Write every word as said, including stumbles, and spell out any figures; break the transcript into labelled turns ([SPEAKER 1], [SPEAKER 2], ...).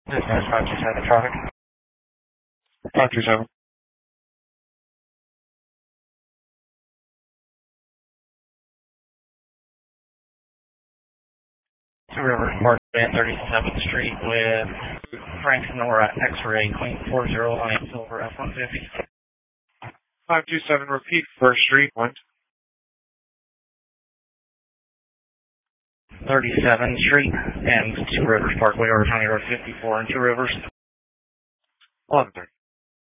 [SPEAKER 1] Dispatch five two seven traffic.
[SPEAKER 2] five two seven.
[SPEAKER 1] Two Rivers Park at thirty-seventh Street with Frank Nora X-ray Queen four zero I am Silver F one fifty.
[SPEAKER 2] five two seven, repeat First Street, wind.
[SPEAKER 1] thirty-seventh Street and Two Rivers Parkway, or County Road fifty-four and Two Rivers.
[SPEAKER 2] eleven thirty.